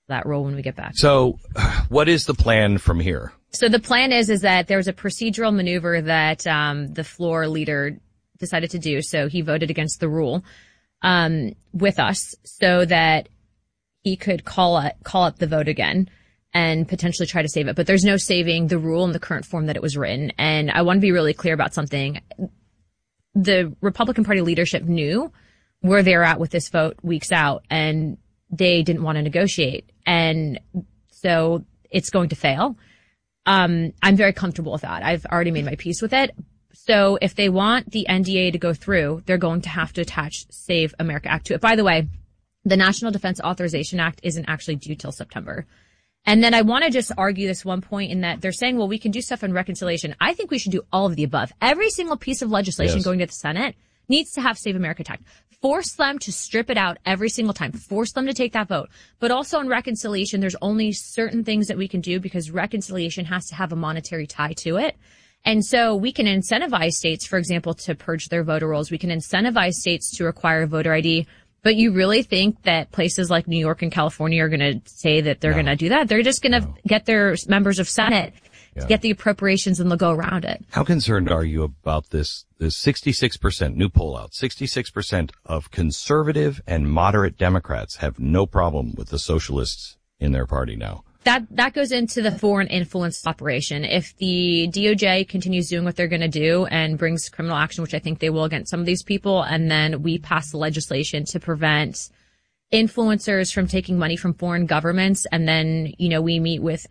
that role when we get back. So what is the plan from here? So the plan is that there was a procedural maneuver that the floor leader decided to do. So he voted against the rule with us so that he could call up the vote again and potentially try to save it. But there's no saving the rule in the current form that it was written. And I want to be really clear about something. The Republican Party leadership knew where they're at with this vote weeks out, and they didn't want to negotiate. And so it's going to fail. I'm very comfortable with that. I've already made my peace with it. So if they want the NDA to go through, they're going to have to attach Save America Act to it. By the way, the National Defense Authorization Act isn't actually due till September. And then I want to just argue this one point in that they're saying, well, we can do stuff on reconciliation. I think we should do all of the above. Every single piece of legislation going to the Senate needs to have Save America Act. Force them to strip it out every single time. Force them to take that vote. But also on reconciliation, there's only certain things that we can do because reconciliation has to have a monetary tie to it. And so we can incentivize states, for example, to purge their voter rolls. We can incentivize states to require voter ID. But you really think that places like New York and California are going to say that they're going to do that? They're just going to get their members of Senate to get the appropriations and they'll go around it. How concerned are you about this? This 66%, new poll out, 66% of conservative and moderate Democrats have no problem with the socialists in their party now. That goes into the foreign influence operation. If the DOJ continues doing what they're going to do and brings criminal action, which I think they will against some of these people, and then we pass the legislation to prevent influencers from taking money from foreign governments, and then, we meet with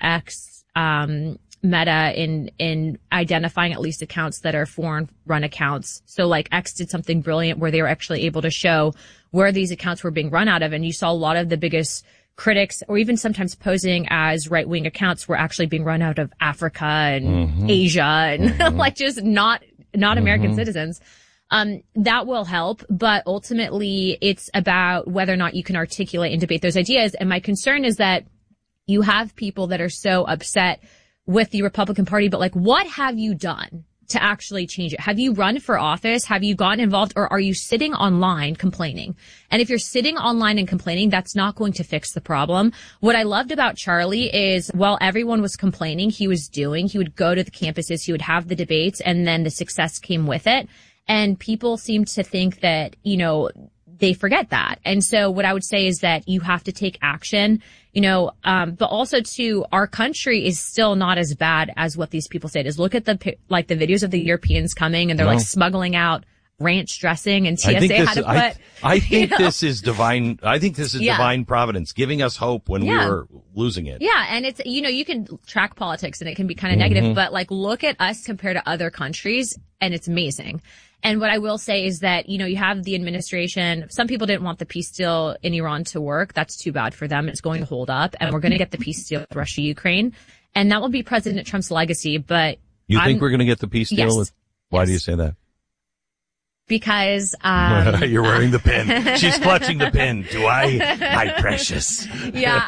Meta in identifying at least accounts that are foreign run accounts. So like X did something brilliant where they were actually able to show where these accounts were being run out of. And you saw a lot of the biggest critics, or even sometimes posing as right-wing accounts, were actually being run out of Africa and Asia and like just not American citizens. That will help, but ultimately it's about whether or not you can articulate and debate those ideas. And my concern is that you have people that are so upset with the Republican Party, but like, what have you done to actually change it? Have you run for office? Have you gotten involved, or are you sitting online complaining? And if you're sitting online and complaining, that's not going to fix the problem. What I loved about Charlie is while everyone was complaining, he would go to the campuses, he would have the debates, and then the success came with it. And people seem to think that, they forget that. And so what I would say is that you have to take action, but also too, our country is still not as bad as what these people say it is. Look at the videos of the Europeans coming and they're like smuggling out ranch dressing and TSA I think this is divine. I think this is divine providence giving us hope when we were losing it. Yeah. And it's, you can track politics and it can be kind of negative, but like look at us compared to other countries and it's amazing. And what I will say is that, you have the administration. Some people didn't want the peace deal in Iran to work. That's too bad for them. It's going to hold up and we're going to get the peace deal with Russia, Ukraine. And that will be President Trump's legacy. But you think we're going to get the peace deal? Yes. Why do you say that? Because, you're wearing the pin. She's clutching the pin. Do I? My precious. Yeah.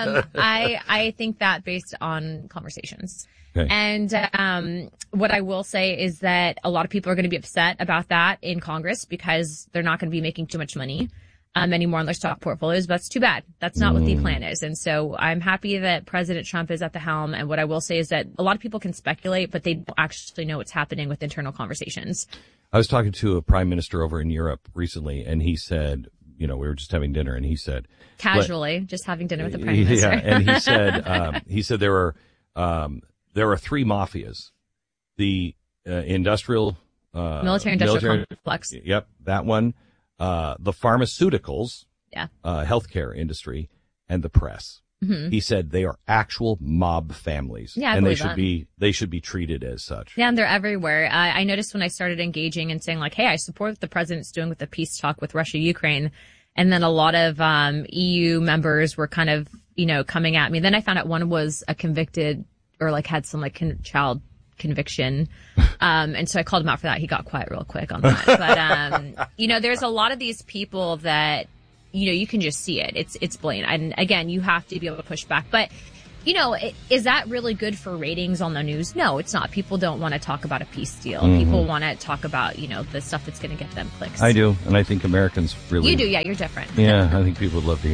I think that based on conversations. Okay. And what I will say is that a lot of people are going to be upset about that in Congress because they're not going to be making too much money anymore on their stock portfolios. But that's too bad. That's not what the plan is. And so I'm happy that President Trump is at the helm. And what I will say is that a lot of people can speculate, but they don't actually know what's happening with internal conversations. I was talking to a prime minister over in Europe recently, and he said, we were just having dinner, and he said casually just having dinner with the prime minister. Yeah, and he said there are three mafias: the military industrial complex. Yep, that one. The pharmaceuticals, healthcare industry, and the press. Mm-hmm. He said they are actual mob families, and they should be treated as such. Yeah, and they're everywhere. I noticed when I started engaging and saying like, "Hey, I support what the president's doing with the peace talk with Russia, Ukraine," and then a lot of EU members were kind of coming at me. Then I found out one was a convicted or like had some like child conviction. And so I called him out for that. He got quiet real quick on that. But, there's a lot of these people that, you can just see it. It's blatant. And again, you have to be able to push back. But, is that really good for ratings on the news? No, it's not. People don't want to talk about a peace deal. Mm-hmm. People want to talk about, the stuff that's going to get them clicks. I do. And I think Americans really. You do. Yeah, you're different. Yeah, I think people would love to hear it.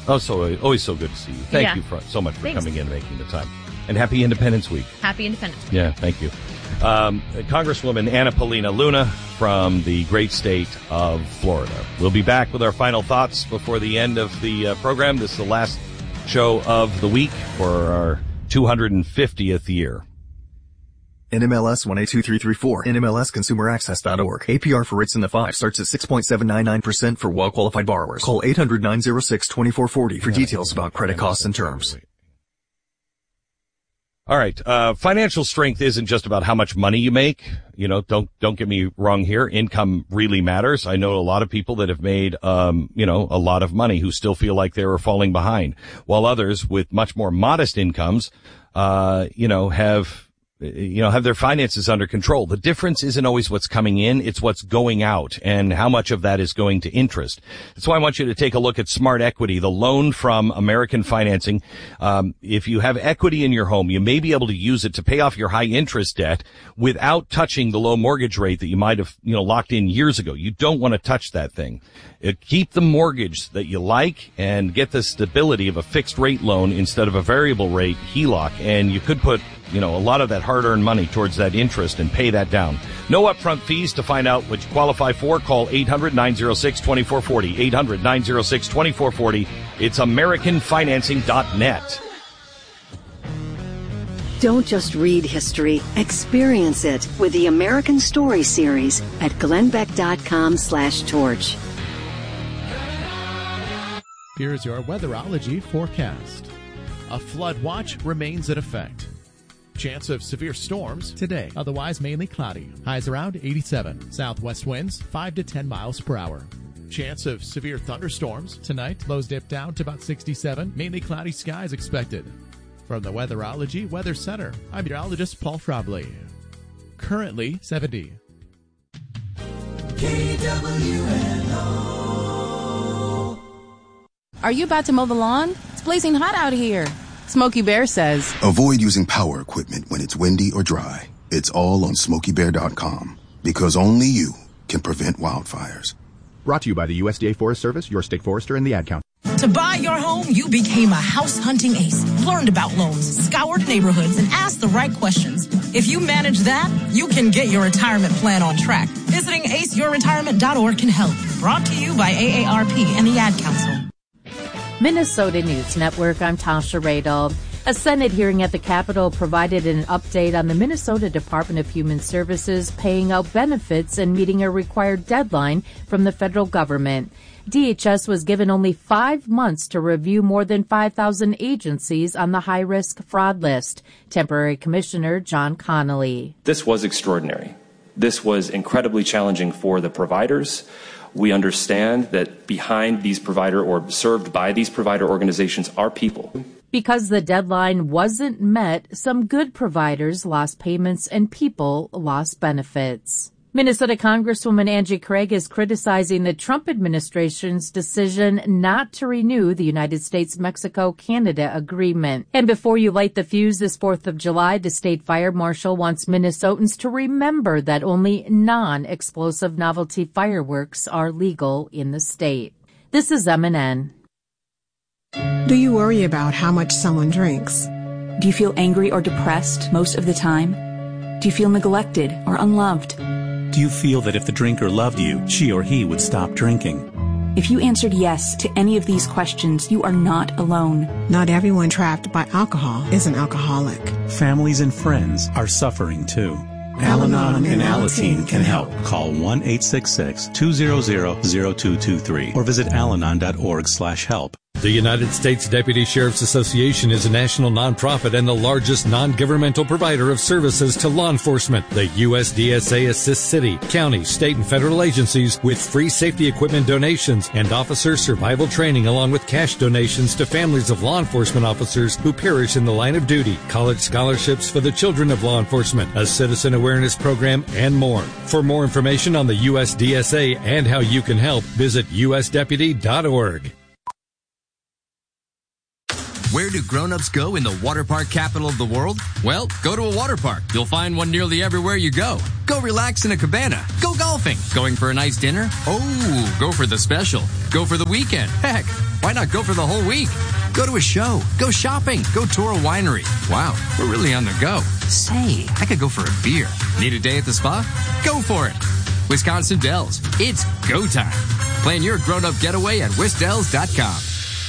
Oh, so always so good to see you. Thank you so much for coming in and making the time. And happy Independence Week. Happy Independence Week. Yeah, thank you. Congresswoman Anna Paulina Luna from the great state of Florida. We'll be back with our final thoughts before the end of the program. This is the last show of the week for our 250th year. NMLS 182334, NMLSConsumerAccess.org. APR for rates in the 5 starts at 6.799% for well-qualified borrowers. Call 800-906-2440 for details about credit costs and terms. All right. Financial strength isn't just about how much money you make. You know, don't get me wrong here. Income really matters. I know a lot of people that have made, a lot of money who still feel like they were falling behind, while others with much more modest incomes, have their finances under control. The difference isn't always what's coming in, it's what's going out and how much of that is going to interest. That's why I want you to take a look at Smart Equity, the loan from American Financing. If you have equity in your home, you may be able to use it to pay off your high interest debt without touching the low mortgage rate that you might have, locked in years ago. You don't want to touch that thing. Keep the mortgage that you like and get the stability of a fixed rate loan instead of a variable rate HELOC. And you could put a lot of that hard-earned money towards that interest and pay that down. No upfront fees. To find out what you qualify for, call 800-906-2440. 800-906-2440. It's AmericanFinancing.net. Don't just read history, experience it with the American Story series at glennbeck.com/torch. Here's your weatherology forecast. A flood watch remains in effect. Chance of severe storms today, otherwise mainly cloudy. Highs around 87. Southwest winds 5 to 10 miles per hour. Chance of severe thunderstorms tonight. Lows dip down to about 67. Mainly cloudy skies expected. From the Weatherology Weather Center, I'm meteorologist Paul Frobley. Currently 70. KWNO. Are you about to mow the lawn? It's blazing hot out here. Smokey Bear says, avoid using power equipment when it's windy or dry. It's all on SmokeyBear.com, because only you can prevent wildfires. Brought to you by the USDA Forest Service, your state forester, and the Ad Council. To buy your home, you became a house hunting ace, learned about loans, scoured neighborhoods, and asked the right questions. If you manage that, you can get your retirement plan on track. Visiting aceyourretirement.org can help. Brought to you by AARP and the Ad Council. Minnesota News Network, I'm Tasha Radel. A Senate hearing at the Capitol provided an update on the Minnesota Department of Human Services paying out benefits and meeting a required deadline from the federal government. DHS was given only 5 months to review more than 5,000 agencies on the high-risk fraud list. Temporary Commissioner John Connolly. This was extraordinary. This was incredibly challenging for the providers. We understand that behind these provider or served by these provider organizations are people. Because the deadline wasn't met, some good providers lost payments and people lost benefits. Minnesota Congresswoman Angie Craig is criticizing the Trump administration's decision not to renew the United States-Mexico-Canada agreement. And before you light the fuse this 4th of July, the state fire marshal wants Minnesotans to remember that only non-explosive novelty fireworks are legal in the state. This is MNN. Do you worry about how much someone drinks? Do you feel angry or depressed most of the time? Do you feel neglected or unloved? Do you feel that if the drinker loved you, she or he would stop drinking? If you answered yes to any of these questions, you are not alone. Not everyone trapped by alcohol is an alcoholic. Families and friends are suffering too. Al-Anon and Alateen can help. Call 1-866-200-0223 or visit alanon.org/help. The United States Deputy Sheriff's Association is a national nonprofit and the largest non-governmental provider of services to law enforcement. The USDSA assists city, county, state, and federal agencies with free safety equipment donations and officer survival training, along with cash donations to families of law enforcement officers who perish in the line of duty, college scholarships for the children of law enforcement, a citizen awareness program, and more. For more information on the USDSA and how you can help, visit usdeputy.org. Where do grown-ups go in the water park capital of the world? Well, go to a water park. You'll find one nearly everywhere you go. Go relax in a cabana. Go golfing. Going for a nice dinner? Oh, go for the special. Go for the weekend. Heck, why not go for the whole week? Go to a show. Go shopping. Go tour a winery. Wow, we're really on the go. Say, I could go for a beer. Need a day at the spa? Go for it. Wisconsin Dells. It's go time. Plan your grown-up getaway at wisdells.com.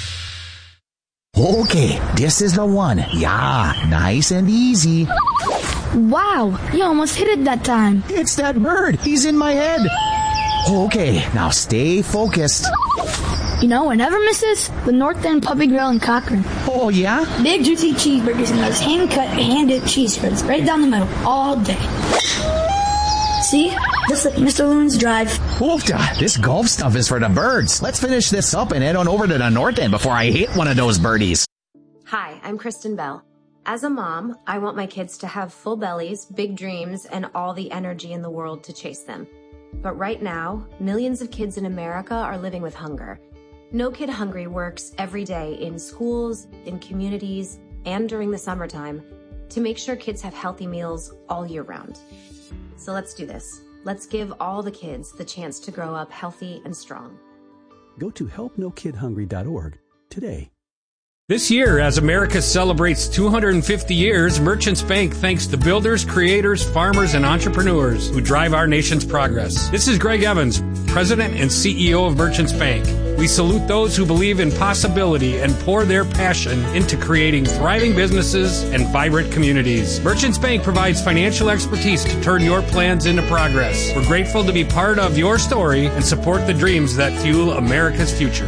Okay, this is the one. Yeah, nice and easy. Wow, you almost hit it that time. It's that bird. He's in my head. Okay, now stay focused. You know, I never misses the North End Puppy Grill in Cochrane. Oh, yeah? Big, juicy cheeseburgers and those hand-cut, hand-dipped cheese spreads right down the middle all day. See? Just like Mr. Loon's Drive. Oofta, this golf stuff is for the birds. Let's finish this up and head on over to the North End before I hit one of those birdies. Hi, I'm Kristen Bell. As a mom, I want my kids to have full bellies, big dreams, and all the energy in the world to chase them. But right now, millions of kids in America are living with hunger. No Kid Hungry works every day in schools, in communities, and during the summertime to make sure kids have healthy meals all year round. So let's do this. Let's give all the kids the chance to grow up healthy and strong. Go to helpnokidhungry.org today. This year, as America celebrates 250 years, Merchants Bank thanks the builders, creators, farmers, and entrepreneurs who drive our nation's progress. This is Greg Evans, President and CEO of Merchants Bank. We salute those who believe in possibility and pour their passion into creating thriving businesses and vibrant communities. Merchants Bank provides financial expertise to turn your plans into progress. We're grateful to be part of your story and support the dreams that fuel America's future.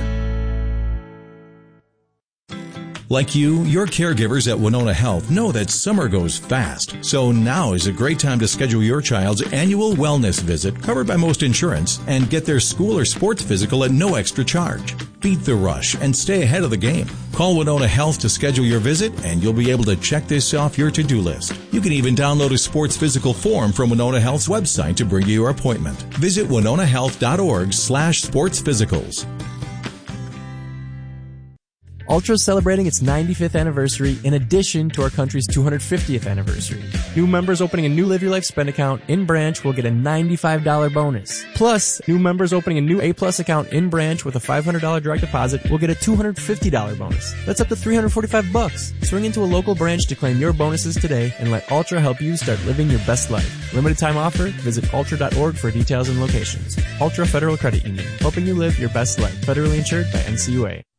Like you, your caregivers at Winona Health know that summer goes fast. So now is a great time to schedule your child's annual wellness visit, covered by most insurance, and get their school or sports physical at no extra charge. Beat the rush and stay ahead of the game. Call Winona Health to schedule your visit, and you'll be able to check this off your to-do list. You can even download a sports physical form from Winona Health's website to bring you your appointment. Visit winonahealth.org/sportsphysicals. Ultra is celebrating its 95th anniversary in addition to our country's 250th anniversary. New members opening a new Live Your Life Spend account in branch will get a $95 bonus. Plus, new members opening a new A-Plus account in branch with a $500 direct deposit will get a $250 bonus. That's up to $345. Swing into a local branch to claim your bonuses today and let Ultra help you start living your best life. Limited time offer. Visit ultra.org for details and locations. Ultra Federal Credit Union, helping you live your best life. Federally insured by NCUA.